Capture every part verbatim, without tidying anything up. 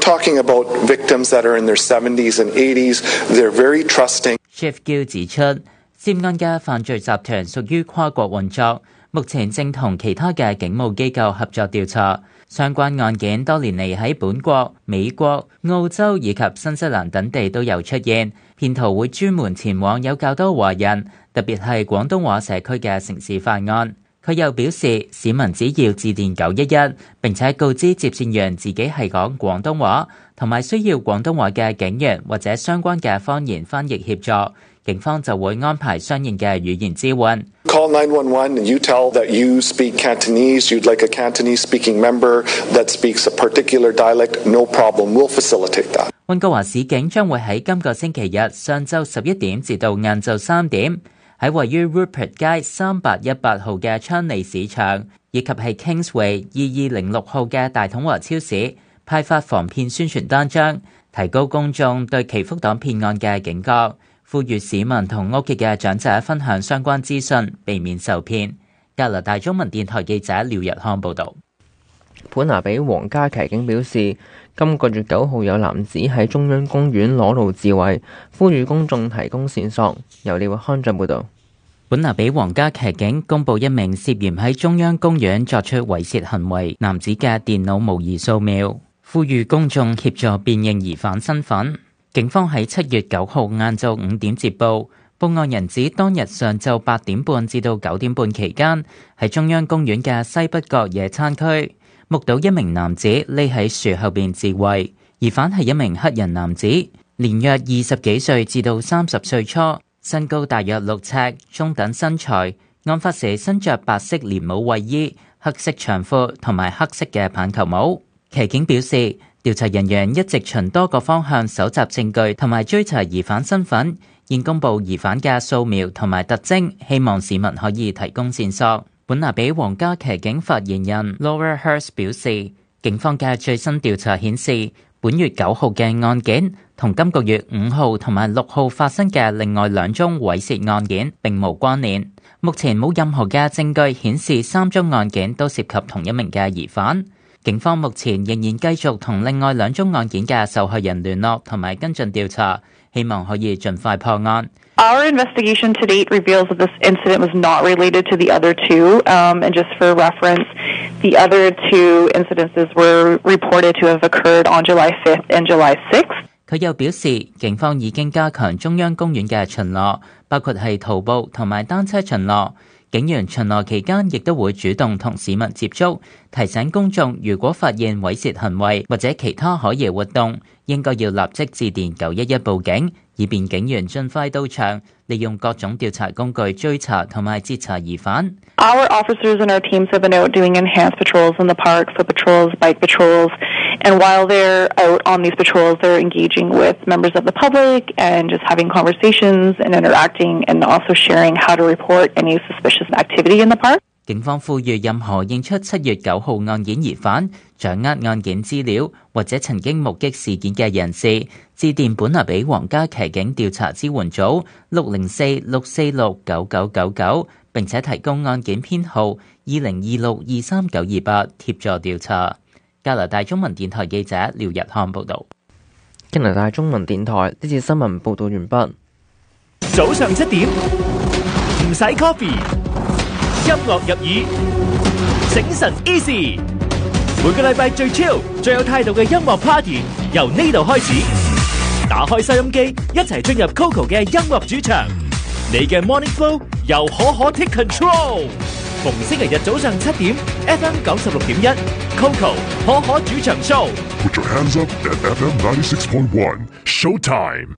talking about victims that are in their seventies and eighties. They're very trusting. Chief Gill 指出，涉案嘅犯罪集團屬於跨國運作，目前正同其他嘅警務機構合作調查。相關案件多年嚟喺本國、美國、澳洲以及新西蘭等地都有出現，騙徒會專門前往有較多華人，特別係廣東話社區嘅城市犯案。佢又表示，市民只要致電九一一，並且告知接線員自己係講廣東話，同埋需要廣東話嘅警員或者相關嘅方言翻譯協助，警方就會安排相應嘅語言支援。 Call nine one one and you tell that you speak Cantonese, you'd like a Cantonese speaking member that speaks a particular dialect, no problem, we'll facilitate that. 溫哥華市警將會喺今個星期日上晝十一點至到晏晝三點，喺位於 Rupert 街三八一八號嘅昌利市場，以及係 Kingsway 二二零六號嘅大統華超市派發防騙宣傳單張，提高公眾對祈福黨騙案嘅警覺，呼籲市民同屋企嘅長者分享相關資訊，避免受騙。加拿大中文電台記者廖日康報導。 本拿比皇家騎警表示，今個月九號有男子喺中央公園裸露自慰，呼籲公眾提供線索。由廖日康進報導。 本拿比皇家騎警公佈一名涉嫌喺中央公園作出猥褻行為男子嘅電腦模擬掃描，呼籲公眾協助辨認疑犯身份。警方喺七月九號晏晝五點接報，報案人指當日上晝八點半至到九點半期間，喺中央公園嘅西北角野餐區，目睹一名男子匿喺樹後邊自慰，疑犯係一名黑人男子，年約二十幾歲至到三十歲初，身高大約六尺，中等身材。案發時身着白色連帽衛衣、黑色長褲同埋黑色嘅棒球帽。騎警表示，調查人員一直循多個方向搜集證據同埋追查疑犯身份，現公佈疑犯嘅掃描同埋特徵，希望市民可以提供線索。本拿比皇家騎警發言人 Laura Hurst 表示，警方嘅最新調查顯示，本月九號嘅案件同今個月五號同埋六號發生嘅另外兩宗猥褻案件並無關聯。目前冇任何嘅證據顯示三宗案件都涉及同一名嘅疑犯。警方目前仍然繼續同另外兩宗案件嘅受害人聯絡同埋跟進調查，希望可以盡快破案。 Our investigation to date reveals that this incident was not related to the other two, um, and just for reference, the other two incidences were reported to have occurred on July fifth and July sixth. 佢又表示，警方已經加強中央公園嘅巡邏，包括係徒步同埋單車巡邏。警員巡邏期間亦都會主動同市民接觸，提醒公眾如果發現猥褻行為或者其他可疑活動，應該要立即致電九一一報警，以便警員盡快到場，利用各種調查工具追查同埋截查疑犯。 Our officers and our teams have been out doing enhanced patrols in the park, foot patrols, bike patrols, and while they're out on these patrols, they're engaging with members of the public and just having conversations and interacting and also sharing how to report any suspicious activity in the park. 警方呼籲任何認出七月九號案件疑犯、掌握案件資料或者曾經目擊事件嘅人士，致電本拿比皇家騎警調查支援組六零四六四六九九九九，並且提供案件編號二零二六二三九二八協助調查。加拿大中文電台記者廖日漢報導。 加拿大中文電台呢次新聞報導完畢。 早上七點唔使 coffee， 音樂入耳，醒神 easy。每個禮拜最 chill、最有態度嘅音樂 party， 由呢度開始。打開收音機，一齊進入 Coco 嘅音樂主場。你嘅 morning flow 由可可 take control。逢星期日早上七點 ，F M 九十六點一 ，Coco 可可主場 show。Put your hands up at F M ninety-six point one Showtime。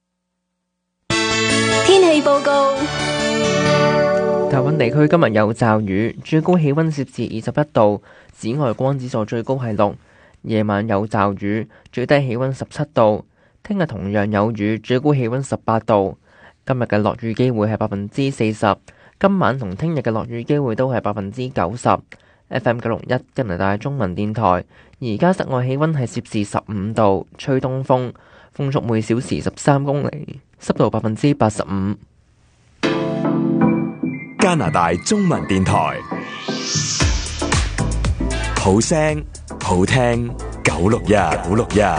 天氣報告。 大溫地區今日有驟雨，最高氣溫攝氏二十一度，紫外光指數最高係六。夜晚有驟雨，最低氣溫十七度。聽日同樣有雨，最高氣溫十八度。今日嘅落雨機會係百分之四十，今晚同聽日嘅落雨機會都係百分之九十。F M 九六一加拿大中文電台，而家室外氣溫係攝氏十五度，吹東風，風速每小時十三公里，濕度百分之八十五。 加拿大中文電台，好聲好聽九六一九六一。